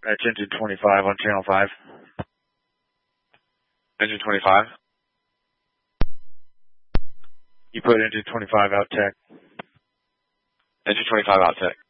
That's engine 25 on channel 5. Engine 25. You put engine 25 out tech. Engine 25 out tech.